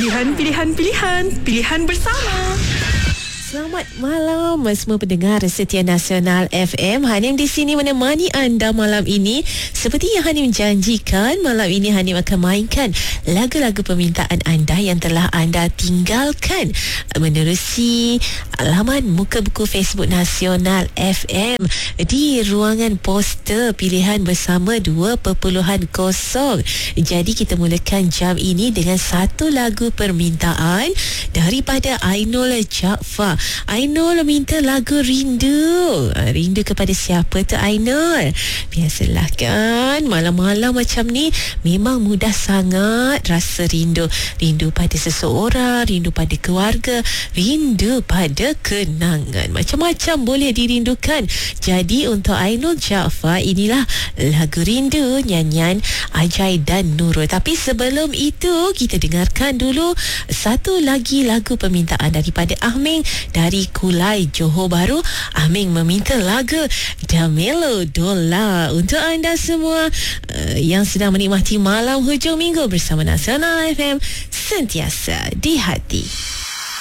Pilihan bersama. Selamat malam semua pendengar Setia Nasional FM. Hanim di sini menemani anda malam ini. Seperti yang Hanim janjikan, malam ini Hanim akan mainkan lagu-lagu permintaan anda yang telah anda tinggalkan menerusi laman muka buku Facebook Nasional FM di ruangan poster pilihan bersama 2.0. Jadi kita mulakan jam ini dengan satu lagu permintaan daripada Ainul Jaafar. Ainul minta lagu Rindu. Rindu kepada siapa tu Ainul? Biasalah kan, malam-malam macam ni memang mudah sangat rasa rindu. Rindu pada seseorang, rindu pada keluarga, rindu pada kenangan. Macam-macam boleh dirindukan. Jadi untuk Ainul Jaafar, inilah lagu Rindu nyanyian Ajai dan Nurul. Tapi sebelum itu kita dengarkan dulu satu lagi lagu permintaan daripada Ahming dari Kulai Johor Bahru. Ahming meminta lagu Damelo Dola untuk anda semua yang sedang menikmati malam hujung minggu bersama Nasional FM, sentiasa di hati.